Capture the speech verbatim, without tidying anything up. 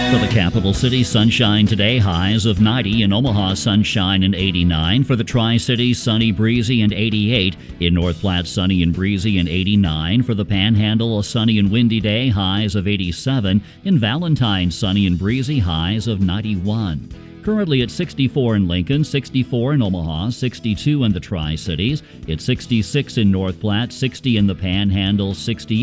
For the capital city, sunshine today, highs of ninety. In Omaha, sunshine and eighty-nine. For the Tri-Cities, sunny, breezy and eighty-eight. In North Platte, sunny and breezy and eighty-nine. For the Panhandle, a sunny and windy day, highs of eighty-seven. In Valentine, sunny and breezy, highs of ninety-one. Currently at sixty-four in Lincoln, sixty-four in Omaha, sixty-two in the Tri-Cities. It's sixty-six in North Platte, sixty in the Panhandle, sixty